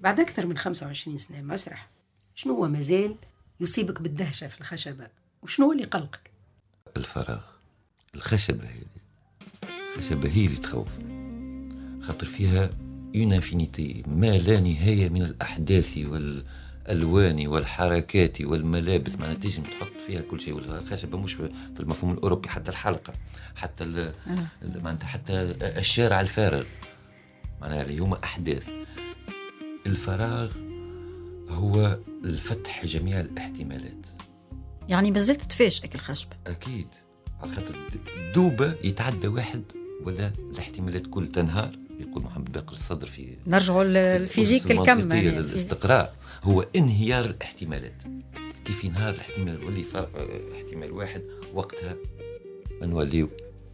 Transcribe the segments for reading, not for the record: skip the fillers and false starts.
بعد أكثر من 25 سنة مسرح، شنو هو مازال يصيبك بالدهشة في الخشبة؟ وشنو هو اللي قلقك؟ الفراغ. الخشبة هي اللي تخوف، خاطر فيها اون انفينيتي ما لا نهاية من الأحداث والألوان والحركات والملابس، معناها تجم تحط فيها كل شيء. والخشبة مش في المفهوم الأوروبي، حتى الحلقة، حتى معناتها حتى الشارع الفارغ، معناها اللي هما أحداث. الفراغ هو الفتح جميع الاحتمالات. يعني بزلت تفاجئك الخشبة؟ أكيد، على خاطر دوبة يتعدى واحد ولا الاحتمالات كل تنهار. يقول محمد باقر الصدر في نرجعوا للفيزيك الكم يعني الاستقراء هو انهيار الاحتمالات. كيف ينهار الاحتمال ولي احتمال واحد، وقتها نوليو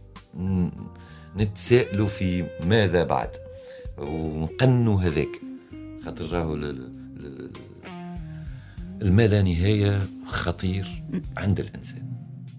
نتسائلوا في ماذا بعد ونقنوا هذاك، خاطر راهو الما لا نهاية خطير عند الإنسان.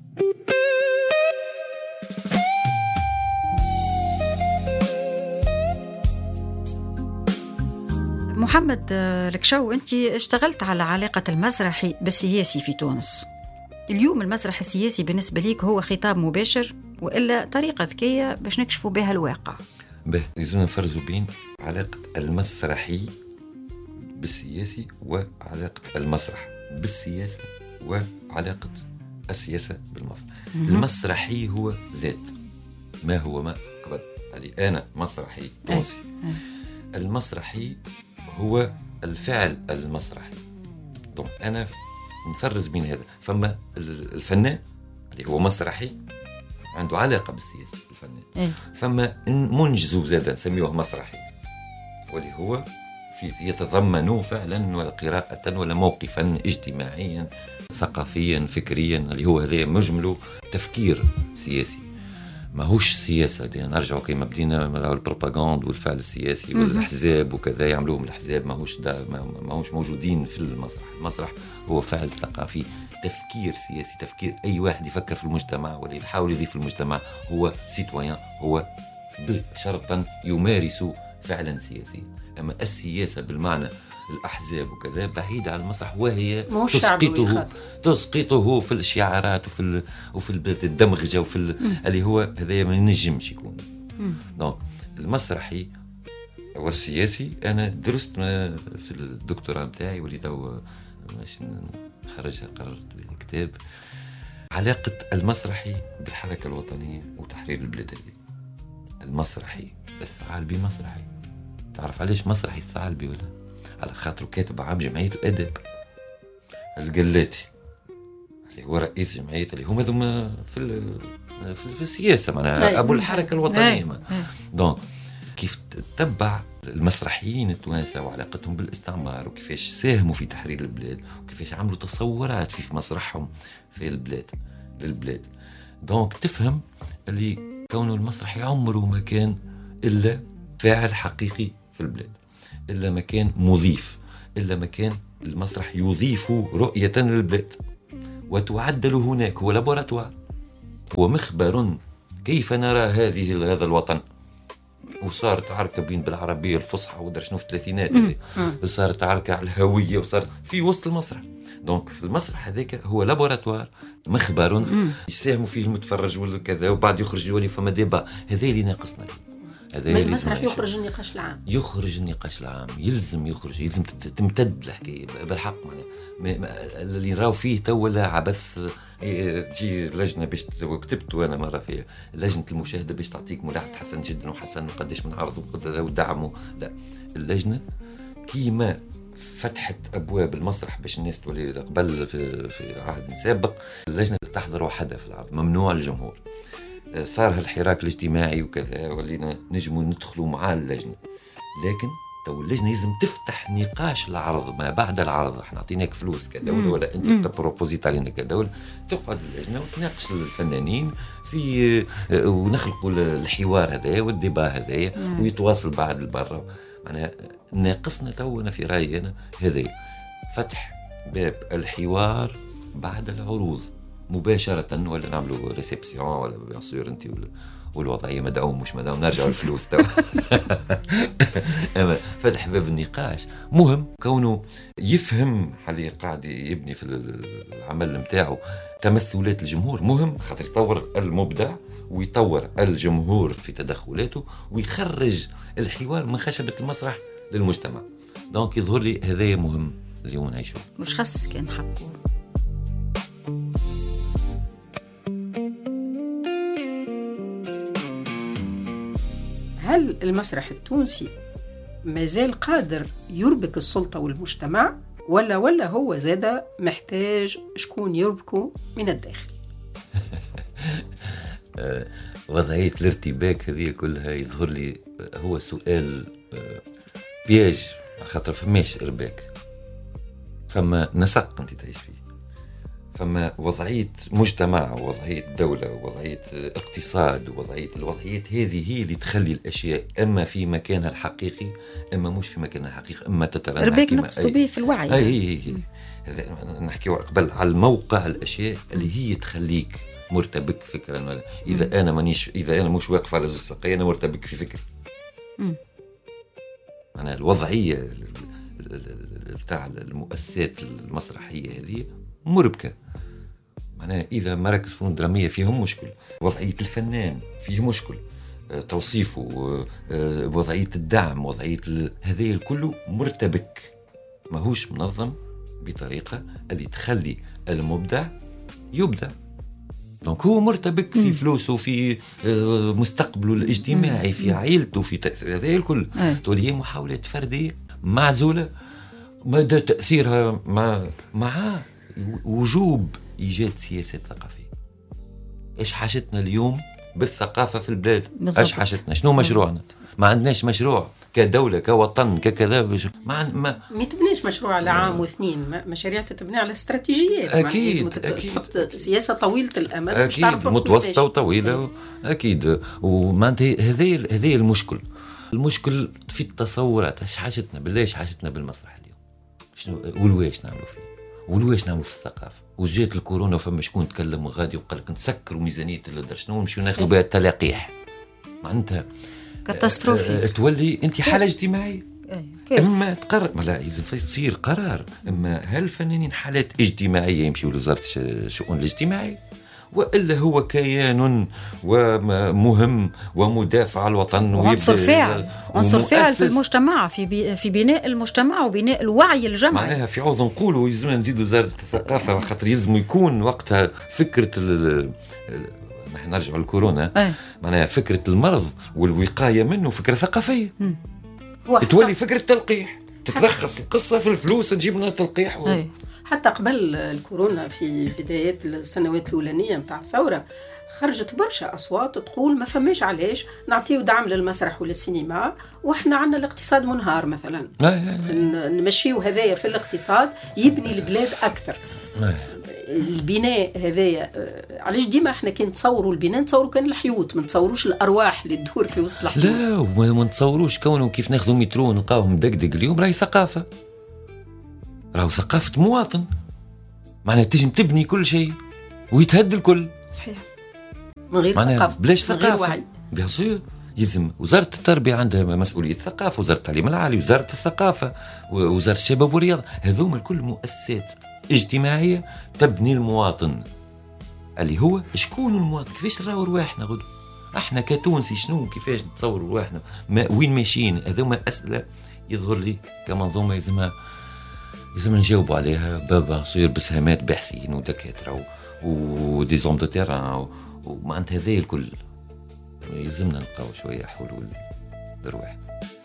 محمد الكشو، أنت اشتغلت على علاقة المسرحي بالسياسي في تونس. اليوم المسرح السياسي بالنسبة ليك هو خطاب مباشر وإلا طريقة ذكية باش نكشفوا بها الواقع؟ لازم نفرزوا بين علاقة المسرحي بالسياسي وعلاقة المسرح بالسياسة وعلاقة السياسة بالمسرح. المسرحي هو ذات ما هو ما قبل، يعني أنا مسرحي تونسي. المسرحي هو الفعل المسرحي. دونك أنا نفرز بين هذا. فما الفنان اللي هو مسرحي عنده علاقة بالسياسة، الفنان. فما منجز زادا نسميوه مسرحي، واللي هو يتضمن فعلا ولا قراءة ولا موقفا اجتماعيا ثقافيا فكريا، اللي هو هذا مجمله تفكير سياسي. ماهوش سياسة. نرجعوا كيما بدينا البروباغاند والفعل السياسي والأحزاب وكذا، يعملوهم الأحزاب، ماهوش موجودين في المسرح. المسرح هو فعل ثقافي، تفكير سياسي، تفكير أي واحد يفكر في المجتمع ولا يحاول يضيف في المجتمع هو سيتويان، هو بشرطا يمارس فعلا سياسيا. أما السياسة بالمعنى الأحزاب وكذا بعيدة عن المسرح، وهي تسقطه في الشعارات وفي الدمغجة وفي اللي هو هذا ما ينجمش يكون. دونك المسرحي والسياسي أنا درست في الدكتوراه متاعي، واللي تو باش نخرجها قررت بالكتاب، علاقة المسرحي بالحركة الوطنية وتحرير البلاد. المسرحي الثعالبي مسرحي. تعرف علاش مسرحي الثعالبي ولا؟ على خاطر كاتب عام جمعية الأدب القلاتي، اللي هو رئيس جمعية، اللي هم ذم في السياسة، معناها أبو الحركة الوطنية. دونك كيف تتبع المسرحيين التوانسة وعلاقتهم بالاستعمار، وكيفاش ساهموا في تحرير البلاد، وكيفاش عملوا تصورات في مسرحهم في البلاد للبلاد. دونك تفهم اللي كونه المسرحي عمره ما كان إلا فاعل حقيقي في البلاد، إلا ما كان مضيف، إلا ما كان المسرح يضيف رؤية للبلاد وتعدل هناك. هو لابوراتوار، هو مخبر كيف نرى هذا الوطن. وصارت عركة بين بالعربية الفصحى ودر شنو في الثلاثينات، وصارت عركة على الهوية، وصارت في وسط المسرح. دونك في المسرح هذاك هو لابوراتوار، مخبر يساهموا فيه المتفرج ولا كذا، وبعد يخرج يولي فما ديبا. هذا اللي ناقصنا. المسرح يخرج النقاش العام، يلزم يخرج، يلزم تمتد الحكايه بالحق. اللي نراو فيه تو ولا عبث. تجي لجنه باش كتبت وانا مره فيها لجنه المشاهده باش تعطيك ملاحظه حسن جدا وحسن وقداش من عرض ودعموا. لا، اللجنه كيما فتحت ابواب المسرح باش الناس تولي قبل في عهد سابق، اللجنه تحضر وحدها في العرض، ممنوع الجمهور. صار هالحراك الاجتماعي وكذا، ولينا نجموا ندخلوا مع اللجنة. لكن تو اللجنة لازم تفتح نقاش العرض ما بعد العرض. احنا عطيناك فلوس كذا ولا انت تبروبوزيت علينا كذا، ولا تقعد اللجنة وتناقش الفنانين في ونخلقوا الحوار هذا والديبا هذا ويتواصل بعد البرة. معناها ناقصنا تو أنا في رأيي أنا هذا، فتح باب الحوار بعد العروض مباشرة، ولا نعملوا ريسبسيون ولا بيان سور انت والوضعيه مدعوم مش مدعوم نرجع الفلوس تو. اما فتح باب النقاش مهم، كونه يفهم حاليا قاعد يبني في العمل نتاعو تمثلات الجمهور مهم، خاطر يطور المبدع ويطور الجمهور في تدخلاته ويخرج الحوار من خشبه المسرح للمجتمع. دونك يظهر لي هذايا مهم اليوم نعيشه، مش خص كان حقه. هل المسرح التونسي مازال قادر يربك السلطة والمجتمع ولا هو زاد محتاج شكون يربكه من الداخل؟ وضعية الارتباك هذه كلها يظهر لي هو سؤال بياج، خاطر فماش ارباك، فما نسق انت تعيش فيه، فما وضعية مجتمع ووضعية دولة ووضعية اقتصاد ووضعية الوضعيات هذه هي اللي تخلي الأشياء إما في مكانها الحقيقي إما مش في مكانها الحقيقي، إما تترنح ربك نقصد به في الوعي. أي نحكي قبل على الموقع الأشياء اللي هي تخليك مرتبك فكرا، ولا إذا أنا مش واقف على زوج ساقي أنا مرتبك في فكري. أنا الوضعية بتاع المؤسسات المسرحية هذه مربكة، معناها إذا مراكز فنون درامية فيهم مشكل، وضعية الفنان فيه مشكل، توصيفه، وضعية الدعم، وضعية هذا الكل مرتبك، ماهوش منظم بطريقة اللي تخلي المبدع يبدع. دونك هو مرتبك في فلوسه، في مستقبله الاجتماعي، في عائلته، في تأثير هذا الكل. تولي هي محاولات فردية معزولة مدى تأثيرها مع وجوب إيجاد سياسات ثقافية. إيش حاجتنا اليوم بالثقافة في البلاد؟ إيش حاجتنا؟ شنو مشروعنا؟ ما عندناش مشروع كدولة كوطن ككذا. ما تبنيش مشروع على عام واثنين، مشاريع تتبني على استراتيجيات. أكيد تحط سياسة طويلة الأمد، أكيد متوسطة وطويلة. أكيد. ومعناتها هذه المشكل في التصورات. إيش حاجتنا بالله؟ إيش حاجتنا بالمسرح اليوم؟ شنو ولواش نعملوا فيه؟ ولواش نعملوا في الثقافة؟ وجات الكورونا وفما شكون تكلم وغادي وقال لك نسكروا ميزانية شنو ونمشيو ناخذوا بها التلقيح. معناتها كاتاستروفي. تولي انت حالة اجتماعية. اما تقرر لا يلزم تصير قرار، اما هل الفنانين حالات اجتماعية يمشيوا لوزارة الشؤون الاجتماعية، والا هو كيان ومهم ومدافع على الوطن وعنصر فاعل في المجتمع، في بناء المجتمع وبناء الوعي الجمعي. معناها في عوض نقولوا يلزمنا نزيد وزارة الثقافة، خاطر يلزم يكون وقتها فكرة نحن نرجع للكورونا، معناها فكرة المرض والوقاية منه فكرة ثقافية. تولي فكرة تلقيح، تتلخص القصة في الفلوس، تجيب لنا تلقيح. حتى قبل الكورونا في بدايات السنوات الأولانية متاع الثورة خرجت برشا أصوات تقول ما فماش علاش نعطيو دعم للمسرح وللسينما وإحنا عنا الاقتصاد منهار مثلا، نمشيو هذايا في الاقتصاد يبني البلاد أكثر. البناء هذايا علاش ديما احنا كي نتصوروا البناء نتصوروا كان الحيوط، ما نتصوروش الارواح اللي تدور في وسط الحيوط. لا وما نتصوروش كونه كيف ناخذوا مترو نلقاوهم دقدق اليوم راهي ثقافه، راهو ثقافه مواطن، معناها تجم تبني كل شيء ويتهد الكل. صحيح. من غير ثقافه بلاش ثقافه بيصير. يلزم وزارة التربية عندها مسؤولية الثقافة، وزارة التعليم العالي، وزارة الثقافة، وزارة الشباب والرياضة، هذوما الكل مؤسسات اجتماعية تبني المواطن اللي هو شكون المواطن، كيفاش نراو رواحنا غدو احنا كتونسي، شنو كيفاش نتصور رواحنا، وين ماشيين. هذوما أسئلة يظهر لي كمنظومة يلزم نجاوبوا عليها بابا صير بسهامات باحثين ودكاترة وديزوم دو تيران، ومعناتها هذا الكل يلزمنا نلقاو شوية حلول لرواحنا.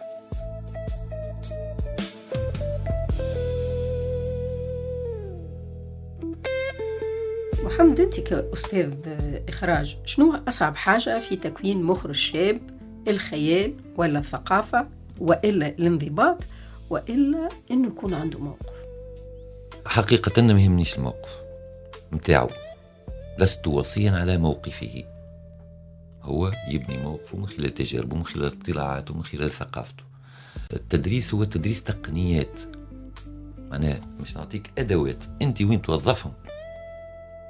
محمد، أنت كأستاذ إخراج شنو أصعب حاجة في تكوين مخرج شاب؟ الخيال ولا الثقافة وإلا الانضباط وإلا إنه يكون عنده موقف؟ حقيقة ما يهمنيش الموقف متاعه، لست وصيا على موقفه، هو يبني موقفه من خلال تجاربه، من خلال اطلاعاته، من خلال ثقافته. التدريس هو تدريس تقنيات، معناه مش نعطيك أدوات أنت وين توظفهم.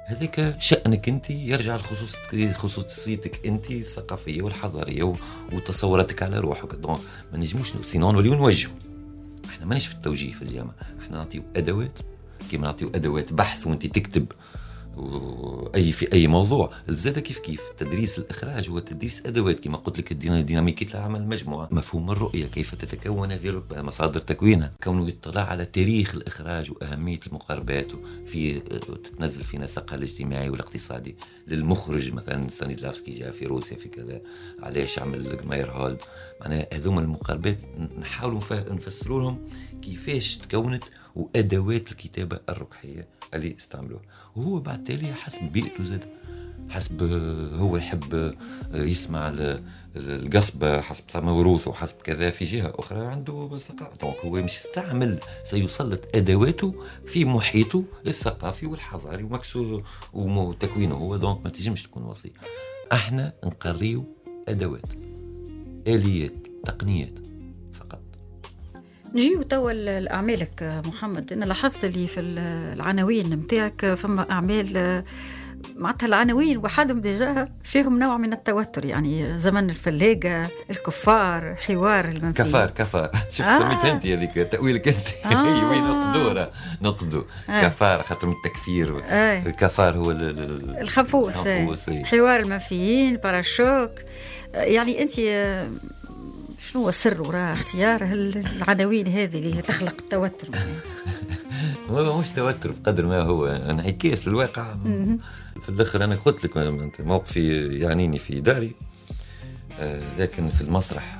هذاك شأنك أنت، يرجع لخصوصيتك أنت الثقافية والحضارية وتصوراتك على روحك. دونك ما نجموش سينون نوليو نوجهوا. احنا مانيش في التوجيه في الجامعة، احنا نعطيو أدوات كيما نعطيو أدوات بحث وأنت تكتب في أي موضوع. زاد كيف تدريس الإخراج هو تدريس أدوات كما قلت لك، ديناميكية العمل المجموعة، مفهوم الرؤية، كيف تتكون هذه مصادر تكوينها، كونه يطلع على تاريخ الإخراج وأهمية المقاربات في تتنزل في نسقها الاجتماعي والاقتصادي للمخرج. مثلا ستانيسلافسكي جاء في روسيا في كذا، علاش عمل ماير هولد. معناها هذوما المقاربات نحاولوا نفسروا لهم كيفاش تكونت وأدوات الكتابة الركحية اللي استعملوها. وهو بعد تالي حسب بيئته زاد، حسب هو يحب يسمع القصبة، حسب موروثه، حسب كذا. في جهة أخرى عنده ثقافة، دونك هو مش يستعمل، سيسلط أدواته في محيطه الثقافي والحضاري ومكسو وتكوينه هو. دونك ما تجمش تكون وصي. احنا نقريو أدوات، آليات، تقنيات فقط. نجيو توا لأعمالك محمد. أنا لاحظت اللي في العناوين متاعك فما أعمال معناتها العناوين وحدهم ديجا فيهم نوع من التوتر، يعني زمن الفلاقة، الكفار، حوار المنفي. كفار شفت سميتها انت هذيك تأويلك انت. وين نقصدوا كفار خاطر من التكفير. كفار هو الخفوس. حوار المنفيين، باراشوك. يعني انت شنو هو السر وراء اختيار العناوين هذه اللي تخلق التوتر؟ هو مش توتر بقدر ما هو انعكاس للواقع. في الاخر انا قلت لك موقفي يعنيني في داري، لكن في المسرح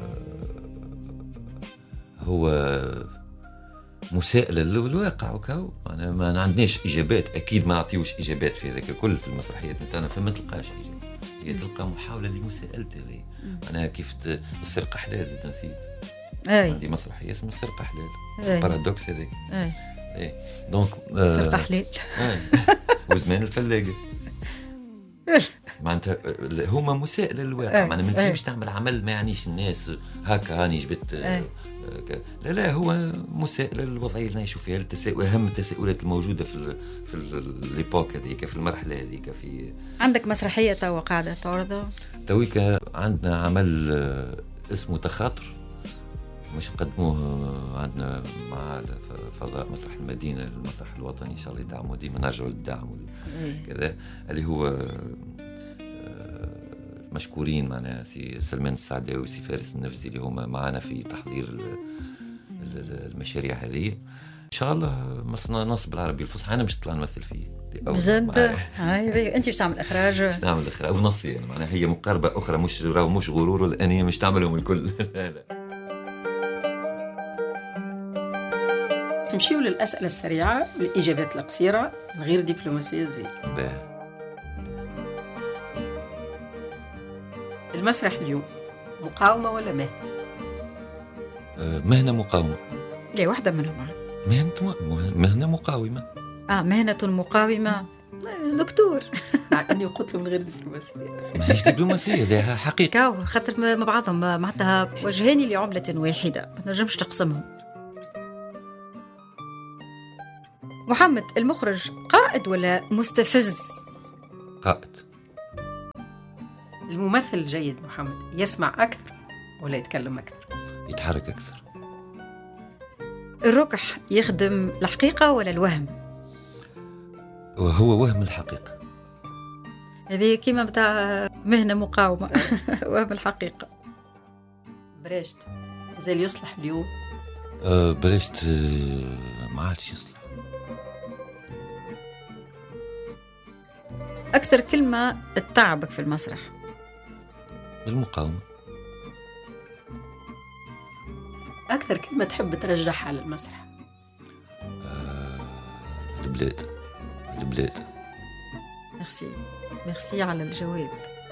هو مساءلة للواقع وكاو. أنا ما عندناش إجابات، أكيد ما نعطيوش إجابات في ذاك الكل. في المسرحيات نتاعنا فما تلقاش إجابة، هي تلقى محاولة لمساءلة هذه. أنا كيف السرقة حلال زاد نسيت. عندي مسرحية اسمها السرقة حلال، بارادوكس هذاك. دونك سرقة حلال وزمان الفلاقة. معناتها هما مساءلة للواقع. معناتها ما تجيش تعمل عمل ما يعنيش الناس هكا هاني جبت. لا هو مساءلة للوضعية اللي نعيشوا فيها، أهم التساؤلات الموجودة في الإيبوك هذيك، في المرحلة هذيك. في عندك مسرحية توا قاعدة تعرضها؟ تويكا عندنا عمل اسمه تخاطر، مش نقدموه عندنا مع فضاء مسرح المدينة، المسرح الوطني إن شاء الله يدعموا ديما، نرجعوا للدعم كذا. اللي هو مشكورين معنا سي سلمان السعداوي وسي فارس النفزي اللي هما معنا في تحضير المشاريع هذه. إن شاء الله نصب العربي الفصحى. أنا مش نطلع نمثل فيه بجد. أنت تعمل إخراج؟ مش تعمل إخراج ونصي يعني. معناها هي مقاربة أخرى، مش غرور الأنية، مش تعملهم الكل. لا. نمشيو للأسئلة السريعة والإجابات القصيرة من غير دبلوماسية زي المسرح اليوم مقاومة ولا مهنة؟ مهنة مقاومة. لا، واحدة منهم. مهنة مقاومة. مهنة مقاومة. دكتور. مع أني قلت له من غير دبلوماسية. ما هيش دبلوماسية، ذا حقيقة. خاطر ما بعضهم معناتها وجهاني لعملة واحدة، ما نجمش تقسمهم. محمد المخرج قائد ولا مستفز؟ قائد. الممثل الجيد محمد يسمع أكثر ولا يتكلم أكثر؟ يتحرك أكثر. الركح يخدم الحقيقة ولا الوهم؟ وهو وهم الحقيقة. هذه كيما بتاع مهنة مقاومة. وهم الحقيقة. بريشت زي اللي يصلح اليوم؟ بريشت ما عادش يصلح. أكثر كلمة تتعبك في المسرح؟ المقاومة. أكثر كلمة تحب ترجعها للمسرح؟ البلاد. ميرسي على الجواب.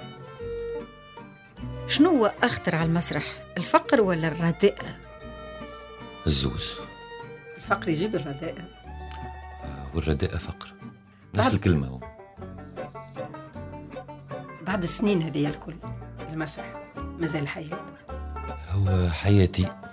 شنو هو أخطر على المسرح، الفقر ولا الرداء؟ الزوج. الفقر يجيب الرداء. والرداء فقر، نفس الكلمة هو. بعد السنين هذه الكل المسرح مازال حياة؟ هو حياتي